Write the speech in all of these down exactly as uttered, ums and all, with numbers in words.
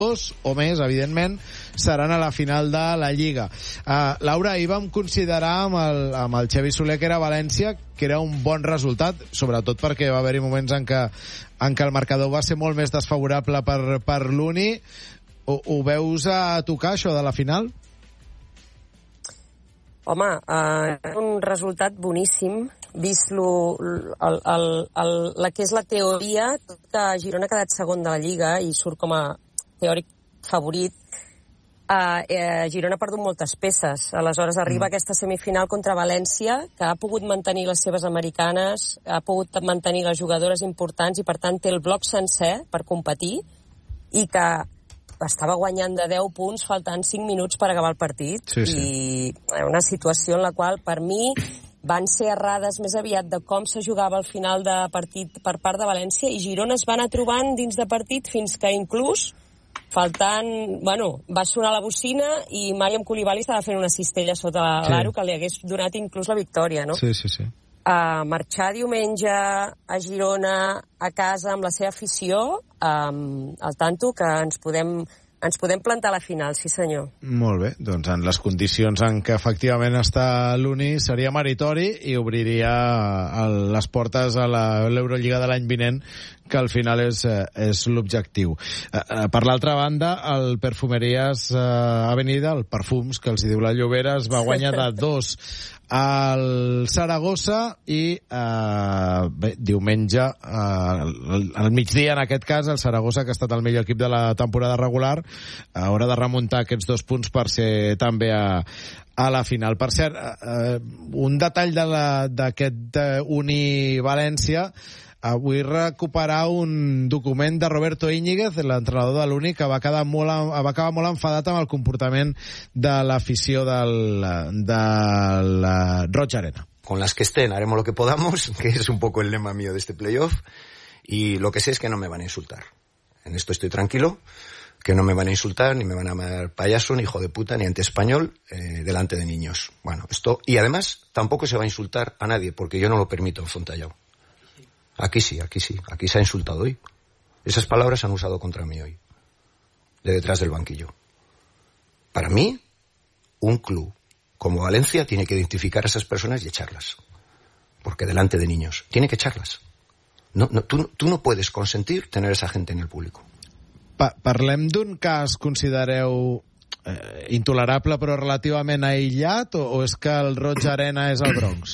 dos o més, evidentment, seran a la final de la Lliga. Uh, Laura, ahir vam considerar amb el, amb el Xavi Soler que era València, que era un bon resultat, sobretot perquè va haver-hi moments en què, en què el marcador va ser molt més desfavorable per, per l'Uni. Ho, ho veus a tocar, això de la final? Home, uh, és un resultat boníssim, vist lo, el, el, el, la que és la teoria, que Girona ha quedat segon de la Lliga i surt com a teòric favorit. Uh, eh, Girona ha perdut moltes peces, aleshores arriba mm. aquesta semifinal contra València, que ha pogut mantenir les seves americanes, ha pogut mantenir les jugadores importants i per tant té el bloc sencer per competir i que estava guanyant de deu punts faltant cinc minuts per acabar el partit. Sí, sí. I una situació en la qual per mi van ser errades més aviat de com se jugava al final de partit per part de València i Girona es va anar trobant dins de partit fins que inclús faltant, bueno, va sonar la bocina i Mariam Koulibaly estava fent una cistella sota l'aro sí. que li hagués donat inclús la victòria, no? Sí, sí, sí. Uh, marxar diumenge a Girona a casa amb la seva afició, um, al tanto que ens podem, ens podem plantar a la final, sí senyor. Molt bé, doncs en les condicions en què efectivament està l'Uni seria meritori i obriria el, les portes a l'Eurolliga de l'any vinent, que al final és, és l'objectiu. Eh, per l'altra banda, el Perfumeries eh, Avenida, el Perfums, que els diu la Llobera, es va guanyar de dos al Saragossa i eh, bé, diumenge eh, al migdia en aquest cas el Saragossa, que ha estat el millor equip de la temporada regular, haurà de remuntar aquests dos punts per ser també a, a la final. Per cert, eh, un detall d'aquest de Uni València, avui recuperar un document de Roberto Íñiguez, l'entrenador de l'Uni, que va, quedar molt, va acabar molt enfadat amb el comportament de l'afició del, del Roig Arena. Con las que estén haremos lo que podamos, que es un poco el lema mío de este playoff, y lo que sé es que no me van a insultar. En esto estoy tranquilo, que no me van a insultar, ni me van a llamar payaso, ni hijo de puta, ni antiespañol, eh, delante de niños. Bueno, esto, y además tampoco se va a insultar a nadie, porque yo no lo permito en Fontallao. Aquí sí, aquí sí, aquí se ha insultado hoy. Esas palabras se han usado contra mí hoy, de detrás del banquillo. Para mí, un club como Valencia tiene que identificar a esas personas y echarlas. Porque delante de niños, tiene que echarlas. No, no, tú, tú no puedes consentir tener a esa gente en el público. Pa parlem d'un cas, considereu, eh, intolerable però relativament aïllat, o, o és que el Roig Arena és el Bronx?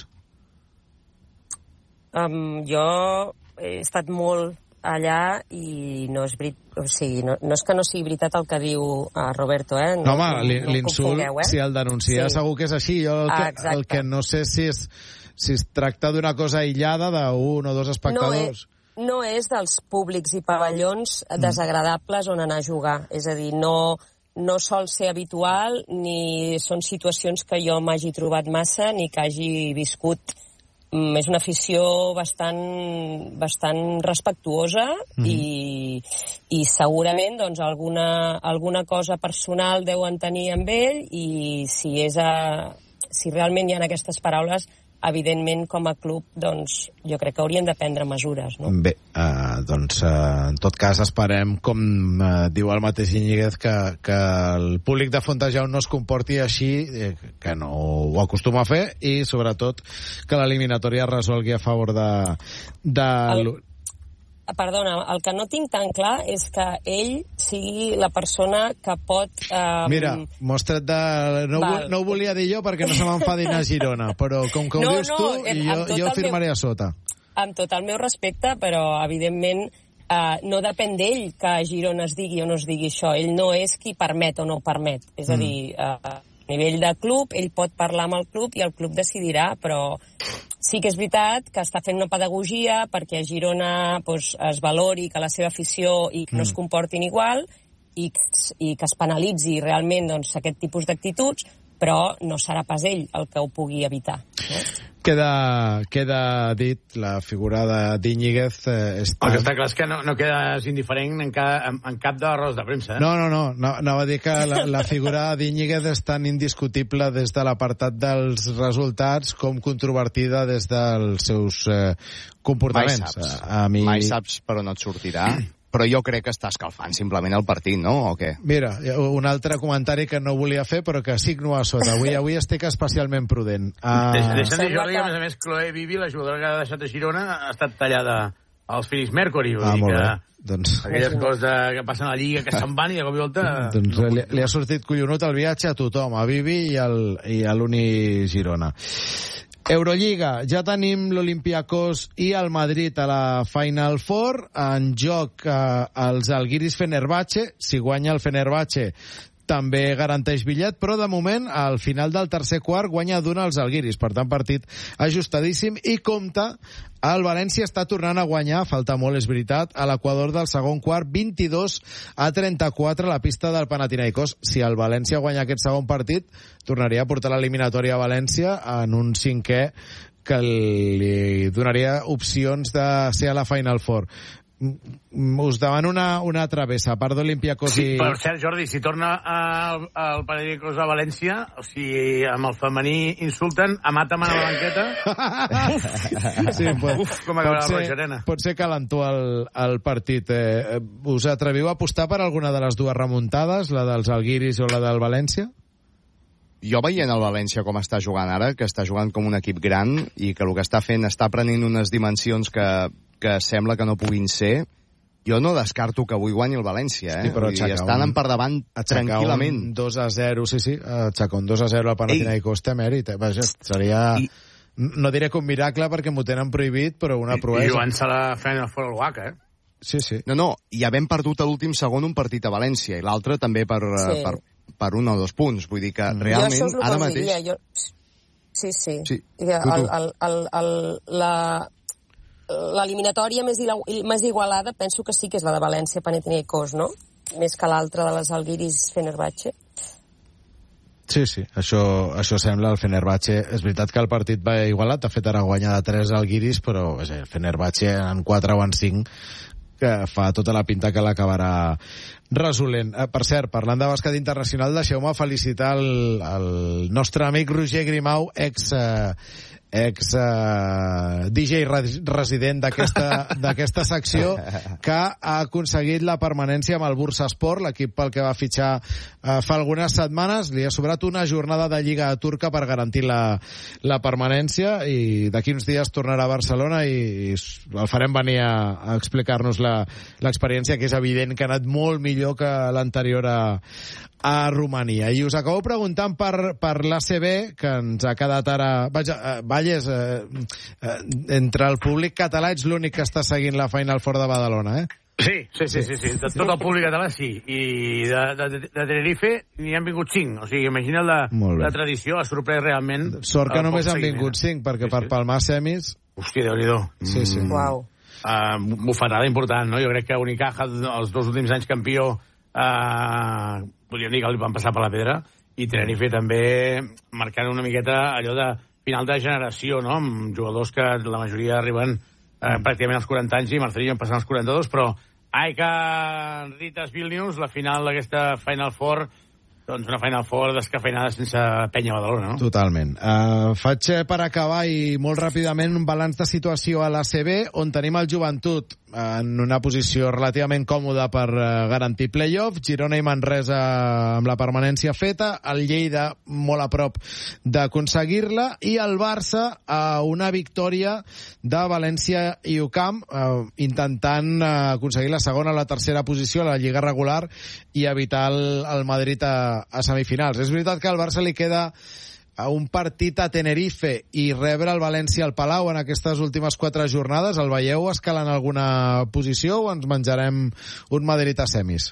Um, jo he estat molt allà i no és veritat, o sigui, no, no és que no sigui veritat el que diu uh, Roberto, eh? No, no home, no, l'insult, no eh? si el denuncia, sí. Segur que és així. Jo el, ah, que, el que no sé si és, si es tracta d'una cosa aïllada d'un o dos espectadors. No és, no és dels públics i pavellons desagradables on anar a jugar. És a dir, no, no sol ser habitual, ni són situacions que jo m'hagi trobat massa, ni que hagi viscut. Mm, és una afició bastant, bastant respectuosa mm. i, i segurament doncs, alguna, alguna cosa personal deuen tenir amb ell i si, és a, si realment hi ha aquestes paraules, evidentment com a club doncs, jo crec que haurien de prendre mesures, no? Bé, eh, doncs eh, en tot cas esperem, com eh, diu el mateix Íñiguez, que, que el públic de Fontejau no es comporti així, eh, que no ho acostuma a fer, i sobretot que l'eliminatòria es resolgui a favor de... de el... Perdona, el que no tinc tan clar és que ell sigui la persona que pot... Um... Mira, mostret de... No, Val. no ho volia dir jo perquè no se m'enfadin a Girona, però com que ho no, dius no, tu, i jo, jo firmaré meu... a sota. Amb tot el meu respecte, però evidentment uh, no depèn d'ell que a Girona es digui o no es digui això. Ell no és qui permet o no permet. És a mm. dir, uh, a nivell de club, ell pot parlar amb el club i el club decidirà, però... Sí que és veritat que està fent una pedagogia perquè a Girona doncs, es valori que la seva afició i que no es comportin igual i, i que es penalitzi realment doncs, aquest tipus d'actituds, però no serà pas ell el que ho pugui evitar. No? Queda, queda dit, la figura d'Íñiguez... Eh, està... El que està clar és que no, no quedes indiferent en, ca, en, en cap de rodes de premsa. Eh? No, no, no, no, anava a dir que la, la figura d'Íñiguez és tan indiscutible des de l'apartat dels resultats com controvertida des dels seus eh, comportaments. Mai saps, a mi... Mai saps per on et sortirà. però jo crec que està escalfant simplement el partit, no? O què? Mira, un altre comentari que no volia fer, però que signo a sota. Avui avui estic especialment prudent. Uh... Deixa'm dir, Jordi, que... a més a més, Chloé Vivi, la jugadora que ha deixat a Girona, ha estat tallada als Phoenix Mercury. Ah, molt bé. Doncs... Aquelles coses de, que passen a la Lliga, que se'n van i de cop i volta... Doncs li, li ha sortit collonut el viatge a tothom, a Vivi i, al, i a l'Uni Girona. Eurolliga, ja tenim l'Olympiacos i el Madrid a la Final Four, en joc eh, els Algiris Fenerbahce, si guanya el Fenerbahce també garanteix bitllet, però de moment al final del tercer quart guanya d'un als Algiris, per tant partit ajustadíssim, i compta, el València està tornant a guanyar, falta molt, és veritat, a l'equador del segon quart, vint-i-dos a trenta-quatre a la pista del Panathinaikos. Si el València guanya aquest segon partit, tornaria a portar l'eliminatòria a València en un cinquè que li donaria opcions de ser a la Final Four. Us demano una, una travessa, a part d'Olympiacos sí, i... Per cert, Jordi, si torna al Panathinaikos a València, o si amb el femení insulten, a Mata a la banqueta... sí, pot, Uf, com acabarà la Roja Arena. Pot ser calentó el, el partit. Eh, us atreviu a apostar per alguna de les dues remuntades, la dels Algiris o la del València? Jo veient el València com està jugant ara, que està jugant com un equip gran i que el que està fent està prenent unes dimensions que, que sembla que no puguin ser, jo no descarto que avui guanyi el València, eh? Sí, però dir, estan un, per davant tranquil·lament. Un dos a zero, sí, sí, aixecar un dos a zero al Panathinaikos té mèrit. Eh? Vaja, seria... I... No diré que un miracle perquè m'ho tenen prohibit, però una proesa. I jugant-se la Final Four al Waka, eh? Sí, sí. No, no, i havent perdut a l'últim segon un partit a València, i l'altre també per... Sí. per per un o dos punts, vull dir que realment jo això és el ara que mateix... diria, jo... Sí, sí. sí. El, el, el, el, la, l'eliminatòria més, més igualada penso que sí que és la de València Panathinaikos, no? Més que l'altra de les Algiris Fenerbahce. Sí, sí, això, això sembla el Fenerbahce. És veritat que el partit va igualat, de fet ara guanya de tres Algiris, però vaja, el Fenerbahce en quatre o en cinc que fa tota la pinta que l'acabarà resolent. Eh, per cert, parlant de bàsquet internacional, deixeu-me felicitar el, el nostre amic Roger Grimau, ex... Eh, ex uh, D J resident d'aquesta d'aquesta secció, que ha aconseguit la permanència amb el Bursaspor, l'equip pel que va fitxar uh, fa algunes setmanes. Li ha sobrat una jornada de Lliga turca per garantir la, la permanència, i d'aquí uns dies tornarà a Barcelona i, i el farem venir a, a explicar-nos l'experiència, que és evident que ha anat molt millor que l'anterior a, a Romania. I us acabo preguntant per, per l'A C B, que ens ha quedat ara... Vaja, uh, Valles, eh, eh, entre el públic català ets l'únic que està seguint la Final Four de Badalona, eh? Sí, sí, sí, sí, sí. De tot el públic català sí. I de, de, de Tenerife n'hi han vingut cinc. O sigui, imagina't la, la tradició, ha sorprès realment... Sort que només han vingut cinc, perquè sí, per sí. palmar semis... Hòstia, Déu-n'hi-do. Sí, sí. Mm. Uau. Uh, bufetada important, no? Jo crec que Unicaja, els dos últims anys campió, uh, podríem dir que li van passar per la pedra, i Tenerife també marcant una miqueta allò de final de generació, no? Amb jugadors que la majoria arriben eh, pràcticament als quaranta anys, i Marcelinho passant als quaranta-dos, però Aika Ritas Vilnius, la final d'aquesta Final Four, doncs una Final Four descafeinada sense penya Badalona, no? Totalment. Uh, faig per acabar i molt ràpidament un balanç de situació a l'A C B, on tenim el Joventut en una posició relativament còmoda per uh, garantir play-off, Girona i Manresa amb la permanència feta, el Lleida molt a prop d'aconseguir-la, i el Barça a uh, una victòria de València i U C A M, uh, intentant uh, aconseguir la segona o la tercera posició a la Lliga regular i evitar el, el Madrid a, a semifinals. És veritat que al Barça li queda a un partit a Tenerife i rebre el València al Palau en aquestes últimes quatre jornades. El veieu escalant alguna posició o ens menjarem un Madrid a semis?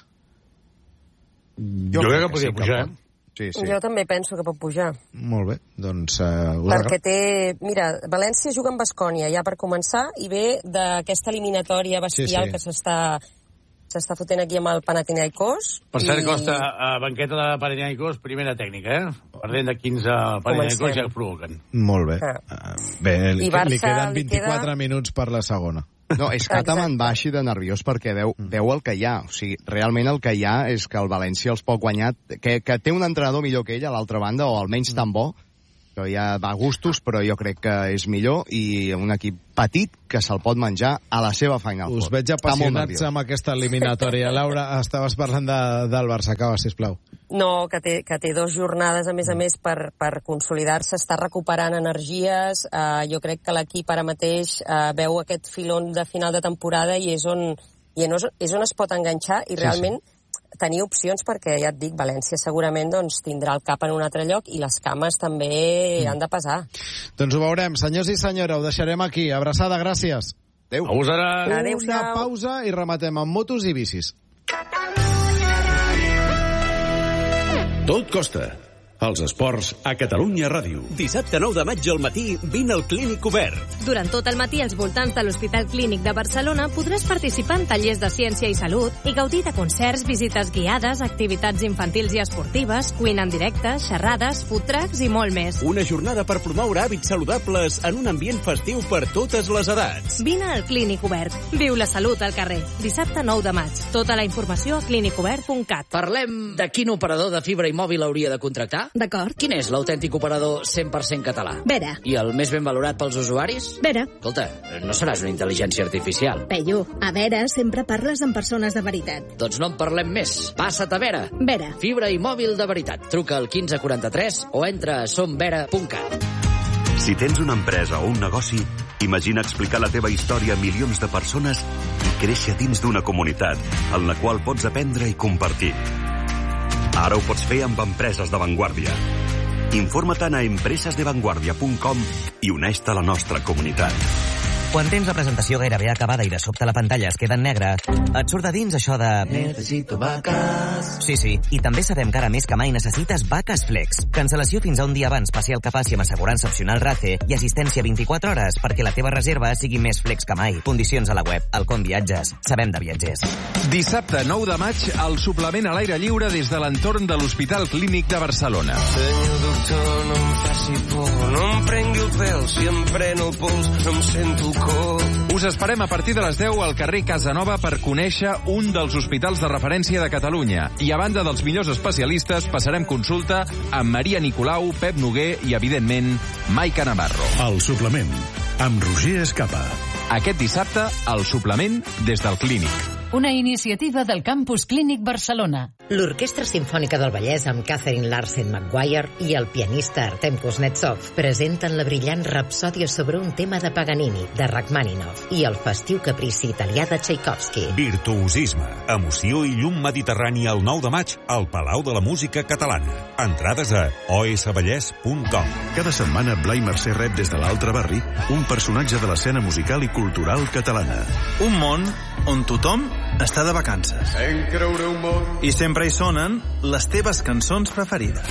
Jo, jo crec que podria sí, pujar, eh? Sí, sí. Jo també penso que pot pujar. Molt bé, doncs... Uh, Perquè té... Mira, València juga amb Baskònia ja per començar, i ve d'aquesta eliminatòria bestial sí, sí. que s'està... s'està fotent aquí amb el Panathinaikos. Per cert, i... Costa, a banqueta de Panathinaikos, primera tècnica, eh? Perdent de quinze al Panathinaikos ja ho provoquen. Molt bé. Ah. Uh, bé, li, Barça, li queden vint-i-quatre queda... minuts per la segona. No, és que Ataman va així de nerviós perquè veu, veu el que hi ha. O sigui, realment el que hi ha és que el València els pot guanyar, que, que té un entrenador millor que ell a l'altra banda, o almenys tan bo, Això ja va a gustos, però jo crec que és millor, i un equip petit que se'l pot menjar a la seva Final Four. Us veig apassionats amb aquesta eliminatòria. Laura, estaves parlant de, del Barça. Acaba, sisplau. No, que té, que té dos jornades, a més a més, per, per consolidar-se, està recuperant energies. Uh, jo crec que l'equip ara mateix uh, veu aquest filon de final de temporada i és on, i és on es pot enganxar i realment sí, sí. tenir opcions, perquè ja et dic, València segurament doncs, tindrà el cap en un altre lloc i les cames també mm. han de pesar. Doncs ho veurem. Senyors i senyora, ho deixarem aquí. Abraçada, gràcies. Adéu. A vos ara. Una pausa i rematem amb motos i bicis. Tot costa. Els esports a Catalunya Ràdio. Dissabte nou de maig al matí, vine al Clínic Obert. Durant tot el matí, als voltants de l'Hospital Clínic de Barcelona, podràs participar en tallers de ciència i salut i gaudir de concerts, visites guiades, activitats infantils i esportives, cuina en directe, xerrades, food trucks i molt més. Una jornada per promoure hàbits saludables en un ambient festiu per totes les edats. Vine al Clínic Obert. Viu la salut al carrer. Dissabte nou de maig. Tota la informació a clínic obert punt cat. Parlem de quin operador de fibra i mòbil hauria de contractar? D'acord. Quin és l'autèntic operador cent per cent català? Vera. I el més ben valorat pels usuaris? Vera. Escolta, no seràs una intel·ligència artificial. Peyu, a Vera sempre parles amb persones de veritat. Doncs no en parlem més. Passa't a Vera. Vera. Fibra i mòbil de veritat. Truca al quinze quaranta-tres o entra a som vera punt cat. Si tens una empresa o un negoci, imagina explicar la teva història a milions de persones i créixer dins d'una comunitat en la qual pots aprendre i compartir. Ara ho pots fer amb empreses d'avantguàrdia. Informa't a empresas de vanguardia punt com i uneix-te a la nostra comunitat. Quan tens la presentació gairebé acabada i de sobte la pantalla es queda en negre, et surt de dins això de... Necesito vaques. Sí, sí, i també sabem que ara més que mai necessites vaques Flex. Cancel·lació fins a un dia abans, passi al que passi amb assegurança opcional RACE i assistència vint-i-quatre hores perquè la teva reserva sigui més flex que mai. Condicions a la web. Alcom Viatges. Sabem de viatgers. Dissabte nou de maig, el suplement a l'aire lliure des de l'entorn de l'Hospital Clínic de Barcelona. Senyor doctor, no em faci por, no em prengui el pèl, si em pren el pols, em sento cor. Us esperem a partir de les deu al carrer Casanova per conèixer un dels hospitals de referència de Catalunya. I a banda dels millors especialistes, passarem consulta amb Maria Nicolau, Pep Noguer i, evidentment, Maica Navarro. El suplement, amb Roger Escapa. Aquest dissabte, el suplement des del Clínic. Una iniciativa del Campus Clínic Barcelona. L'Orquestra Simfònica del Vallès amb Catherine Larsen McGuire i el pianista Artem Kuznetsov presenten la brillant rapsòdia sobre un tema de Paganini, de Rachmaninoff, i el festiu caprici italià de Tchaikovsky. Virtuosisme, emoció i llum mediterrani el nou de maig al Palau de la Música Catalana. Entrades a o s vallès punt com. Cada setmana Blai Mercè rep des de l'altre barri un personatge de l'escena musical i cultural catalana. Un món on tothom està de vacances. I sempre hi sonen les teves cançons preferides.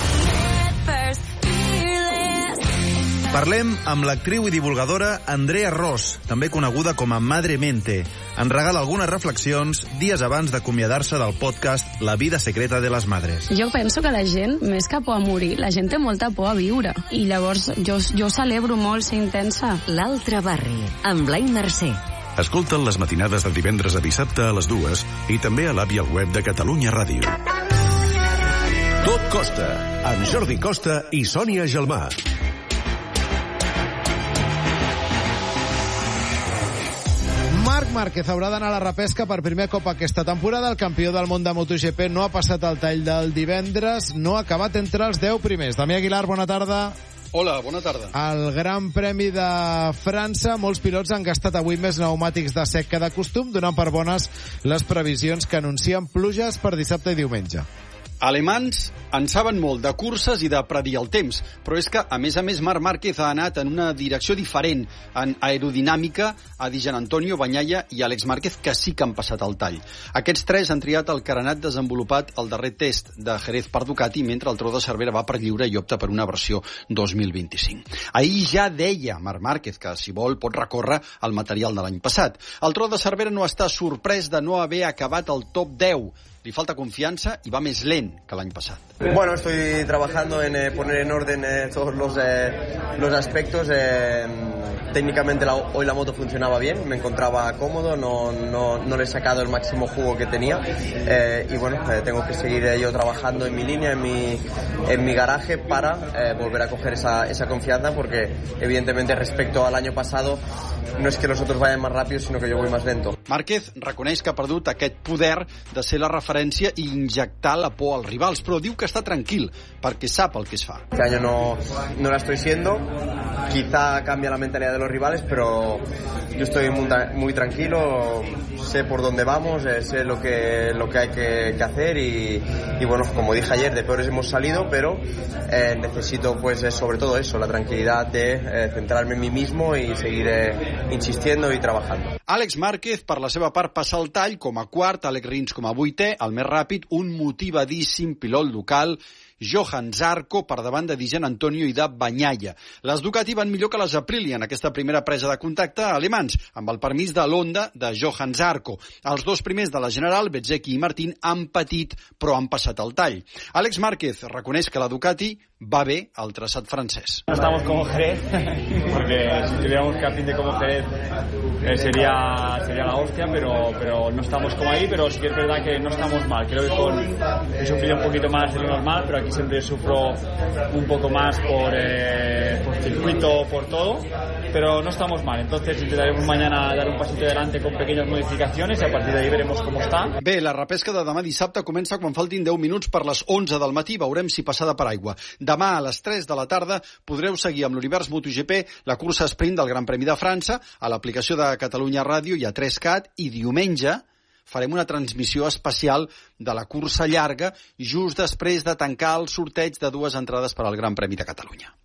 Parlem amb l'actriu i divulgadora Andrea Ross, també coneguda com a Madre Mente. Ens regala algunes reflexions dies abans d'acomiadar-se del podcast La vida secreta de les madres. Jo penso que la gent, més que por a morir, la gent té molta por a viure. I llavors jo, jo celebro molt ser intensa. L'altre barri, amb Blai Mercè. Escolta'n les matinades de divendres a dissabte a les dues i també a l'app i al web de Catalunya Ràdio. Tot costa, amb Jordi Costa i Sònia Gelmà. Marc Márquez haurà d'anar a la repesca per primer cop aquesta temporada. El campió del món de MotoGP no ha passat el tall del divendres, no ha acabat entre els deu primers. Damià Aguilar, bona tarda. Hola, bona tarda. Al Gran Premi de França, molts pilots han gastat avui més pneumàtics de sec que de costum, donant per bones les previsions que anuncien pluges per dissabte i diumenge. Alemans en saben molt de curses i de predir el temps, però és que, a més a més, Marc Márquez ha anat en una direcció diferent. En aerodinàmica, a Di Gianantonio, Bagnaia i Àlex Márquez, que sí que han passat el tall. Aquests tres han triat el carenat desenvolupat al darrer test de Jerez per Ducati, mentre el tro de Cervera va per lliure i opta per una versió dos mil vint-i-cinc. Ahir ja deia Marc Márquez que, si vol, pot recórrer al material de l'any passat. El tro de Cervera no està sorprès de no haver acabat el top deu. Li falta confianza y va més lent que l'any passat. Bueno, estoy trabajando en eh, poner en orden eh, todos los, eh, los aspectos. Eh, técnicamente la, hoy la moto funcionaba bien, me encontraba cómodo, no, no, no le he sacado el máximo jugo que tenía eh, y bueno, eh, tengo que seguir eh, yo trabajando en mi línea, en mi, en mi garaje para eh, volver a coger esa, esa confianza, porque evidentemente respecto al año pasado no es que los otros vayan más rápido, sino que yo voy más lento. Márquez reconeix que ha perdut aquest poder de ser la referència i injectar la por als rivals, però diu que està tranquil perquè sap el que es fa. Este año no, no la estoy siendo, quizá cambia la mentalidad de los rivales, pero yo estoy muy, muy tranquilo, sé por dónde vamos, eh, sé lo que, lo que hay que, que hacer y, y bueno, como dije ayer, de peores hemos salido, pero eh, necesito pues eh, sobre todo eso, la tranquilidad de eh, centrarme en mí mismo y seguir eh, insistiendo y trabajando. Àlex Márquez, per la seva part, passa el tall com a quart, Alex Rins com a vuitè, el més ràpid, un motivadíssim pilot local, Johan Zarco, per davant de Di Giannantonio i de Bagnaia. Les Ducati van millor que les Aprilia en aquesta primera presa de contacte alemans, amb el permís de l'Honda de Johan Zarco. Els dos primers de la General, Bezzecchi i Martín, han patit, però han passat el tall. Àlex Márquez reconeix que la Ducati va bé al traçat francès. No estamos como Jerez, porque si tuviéramos karting de como Jerez eh, sería, sería la hostia, pero, pero no estamos como ahí, pero sí que es verdad que no estamos mal. Creo que con, he sufrido un poquito más de lo normal, pero aquí siempre sufro un poco más por, eh, por circuito, por todo, pero no estamos mal. Entonces intentaremos mañana dar un pasito adelante con pequeñas modificaciones y a partir de ahí veremos cómo está. Bé, la repesca de demà dissabte comença quan faltin deu minuts per les onze del matí. Veurem si passada per aigua. Demà a les tres de la tarda podreu seguir amb l'Univers MotoGP la cursa sprint del Gran Premi de França a l'aplicació de Catalunya Ràdio i a tres cat, i diumenge farem una transmissió especial de la cursa llarga just després de tancar el sorteig de dues entrades per al Gran Premi de Catalunya.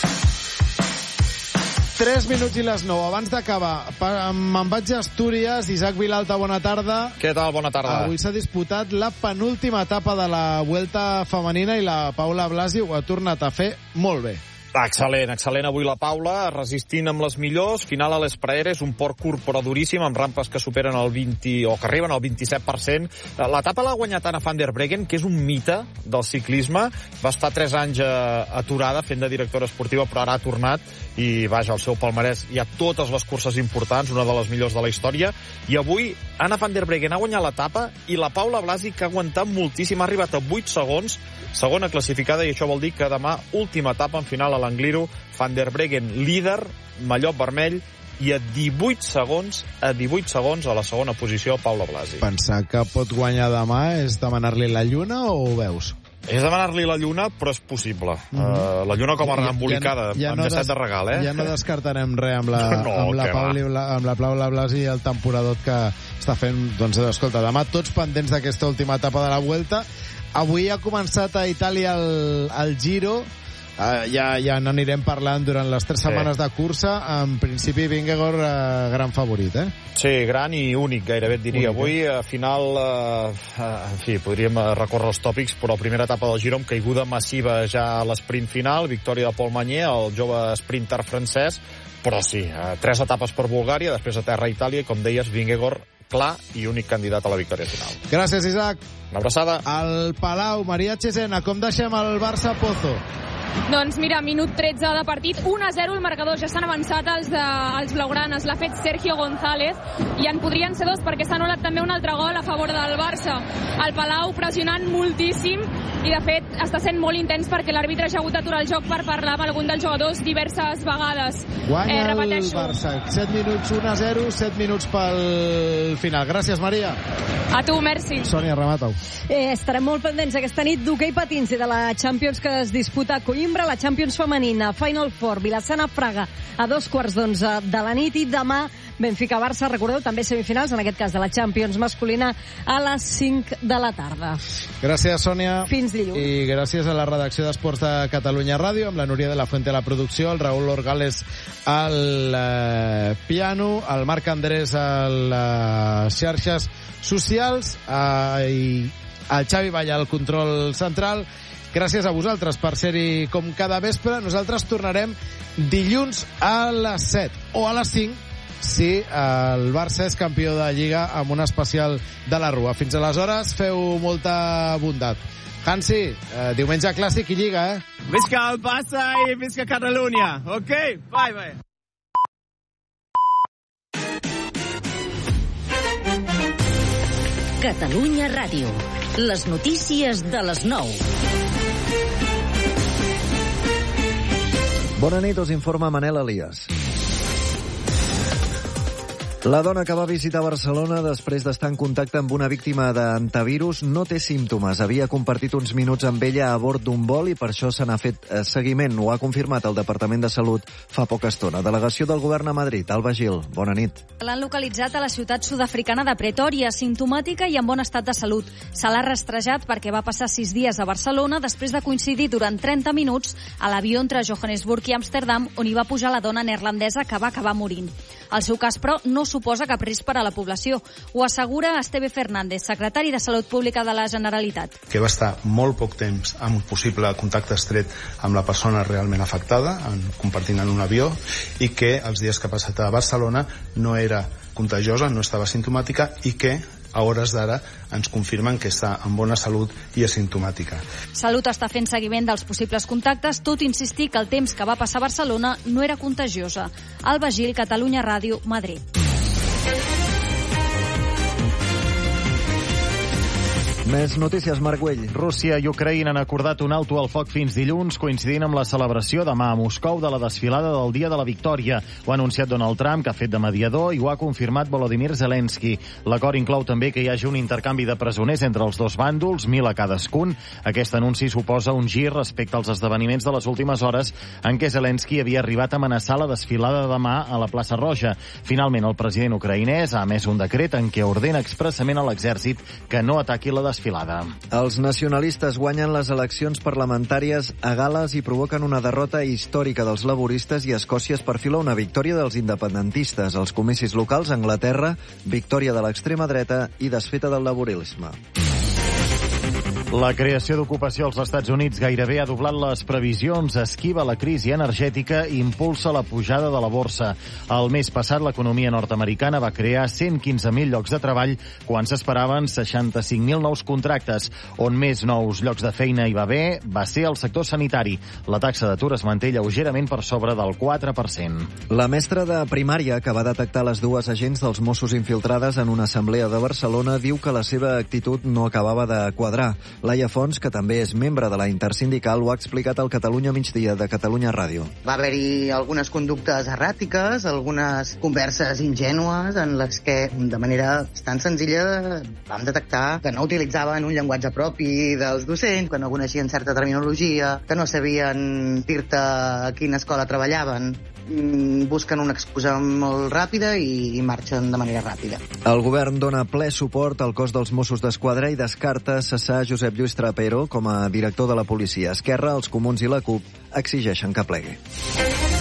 tres minuts i les nou. Abans d'acabar, me'n vaig a Astúries. Isaac Vilalta, bona tarda. Què tal? Bona tarda. Avui s'ha disputat la penúltima etapa de la Vuelta femenina i la Paula Blasi ho ha tornat a fer molt bé. Excel·lent, excel·lent avui la Paula, resistint amb les millors, final a les Praeres, un port curt però duríssim, amb rampes que superen el vint, o que arriben al vint-i-set per cent. L'etapa l'ha guanyat Anna van der Breggen, que és un mite del ciclisme, va estar tres anys aturada fent de directora esportiva, però ara ha tornat, i vaja, el seu palmarès hi ha totes les curses importants, una de les millors de la història, i avui Anna van der Breggen ha guanyat l'etapa, i la Paula Blasi, que ha aguantat moltíssim, ha arribat a vuit segons, segona classificada, i això vol dir que demà última etapa en final a l'Angliru, Van der Breggen líder, mallot vermell, i a divuit segons, a divuit segons a la segona posició, Paula Blasi. Pensar que pot guanyar demà és demanar-li la lluna o ho veus? És demanar-li la lluna, però és possible. Mm -hmm. uh, la lluna com a embolicada, ja, ja amb no llacet de regal, eh? Ja no descartarem res amb la, no, amb la, Paula, amb la Paula Blasi i el temporadot que està fent. Doncs, escolta, demà tots pendents d'aquesta última etapa de la Vuelta. Avui ha començat a Itàlia el, el Giro. Uh, ja, ja n'anirem parlant durant les tres setmanes sí. de cursa. En principi, Vingegaard, uh, gran favorit, eh? Sí, gran i únic, gairebé et diria. Únic, Avui, a final, uh, uh, en fi, podríem recórrer els tòpics, però primera etapa del Giro amb caiguda massiva ja a l'esprint final, victòria de Paul Magnier, el jove sprinter francès, però sí, uh, tres etapes per Bulgària, després a terra a Itàlia, i com deies, Vingegaard, clar i únic candidat a la victòria final. Gràcies, Isaac. Una abraçada. Al Palau, Maria Chesena, com deixem el Barça Pozo? Doncs mira, minut tretze de partit, un a zero el marcador, ja s'han avançat els, de, els blaugranes, l'ha fet Sergio González, i en podrien ser dos perquè s'ha anul·lat també un altre gol a favor del Barça. El Palau pressionant moltíssim, i de fet està sent molt intens perquè l'àrbitre ja ha hagut d'aturar el joc per parlar amb algun dels jugadors diverses vegades. Guanya eh, el Barça, set minuts, un a zero, set minuts pel final. Gràcies, Maria. A tu, merci. Sònia, remata-ho. Eh, estarem molt pendents aquesta nit d'hoquei patins i de la Champions que es disputa a Coimbra, la Champions femenina, Final Four, Vilassana-Praga a dos quarts d'onze de la nit, i demà Benfica-Barça, recordeu, també semifinals, en aquest cas de la Champions masculina, a les cinc de la tarda. Gràcies, Sònia. Fins dilluns. I gràcies a la redacció d'Esports de Catalunya Ràdio, amb la Núria de la Fuente a la producció, el Raül Orgales al eh, piano, el Marc Andrés a les xarxes socials, eh, i el Xavi Valla al control central. Gràcies a vosaltres per ser-hi com cada vespre. Nosaltres tornarem dilluns a les set o a les cinc si el Barça és campió de Lliga amb un especial de la Rua. Fins aleshores, feu molta bondat. Hansi, eh, diumenge clàssic i Lliga, eh? Visca el Barça i visca Catalunya, ok? Bye, bye. Catalunya Ràdio. Les notícies de les nou. Bona nit, us informa Manel Elias. La dona que va visitar Barcelona després d'estar en contacte amb una víctima d'antivirus no té símptomes. Havia compartit uns minuts amb ella a bord d'un vol i per això se n'ha fet seguiment. Ho ha confirmat el Departament de Salut fa poca estona. Delegació del govern a Madrid. Alba Gil, bona nit. L'han localitzat a la ciutat sud-africana de Pretòria, simptomàtica i en bon estat de salut. Se l'ha rastrejat perquè va passar sis dies a Barcelona després de coincidir durant trenta minuts a l'avió entre Johannesburg i Amsterdam, on hi va pujar la dona neerlandesa que va acabar morint. El seu cas, però, no suposa cap risc per a la població. Ho assegura Esteve Fernández, secretari de Salut Pública de la Generalitat. Que va estar molt poc temps en possible contacte estret amb la persona realment afectada, en, compartint en un avió, i que els dies que ha passat a Barcelona no era contagiosa, no estava simptomàtica i que a hores d'ara ens confirmen que està en bona salut i asimptomàtica. Salut està fent seguiment dels possibles contactes, tot insistir que el temps que va passar a Barcelona no era contagiosa. Alba Gil, Catalunya Ràdio, Madrid. Més notícies, Marc Güell. Rússia i Ucraïna han acordat un alto al foc fins dilluns, coincidint amb la celebració demà a Moscou de la desfilada del Dia de la Victòria. Ho ha anunciat Donald Trump, que ha fet de mediador, i ho ha confirmat Volodymyr Zelensky. L'acord inclou també que hi hagi un intercanvi de presoners entre els dos bàndols, mil a cadascun. Aquest anunci suposa un gir respecte als esdeveniments de les últimes hores en què Zelensky havia arribat a amenaçar la desfilada demà a la plaça Roja. Finalment, el president ucraïnès ha emès un decret en què ordena expressament a l'exèrcit que no ataqui la desfilada. Els nacionalistes guanyen les eleccions parlamentàries a Gal·les i provoquen una derrota històrica dels laboristes i Escòcia es perfila una victòria dels independentistes. Els comicis locals a Anglaterra, victòria de l'extrema dreta i desfeta del laborisme. La creació d'ocupació als Estats Units gairebé ha doblat les previsions, esquiva la crisi energètica i impulsa la pujada de la borsa. El mes passat, l'economia nord-americana va crear cent quinze mil llocs de treball quan s'esperaven seixanta-cinc mil nous contractes. On més nous llocs de feina hi va haver va ser el sector sanitari. La taxa d'atur es manté lleugerament per sobre del quatre per cent. La mestra de primària, que va detectar les dues agents dels Mossos infiltrades en una assemblea de Barcelona, diu que la seva actitud no acabava de quadrar. Laia Fons, que també és membre de la Intersindical, ho ha explicat al Catalunya Migdia de Catalunya Ràdio. Va haver-hi algunes conductes erràtiques, algunes converses ingènues en les que, de manera tan senzilla, vam detectar que no utilitzaven un llenguatge propi dels docents, que no coneixien certa terminologia, que no sabien dir-te a quina escola treballaven. Busquen una excusa molt ràpida i marxen de manera ràpida. El govern dona ple suport al cos dels Mossos d'Esquadra i descarta cessar Josep Lluís Trapero com a director de la policia. Esquerra, els Comuns i la CUP exigeixen que plegui.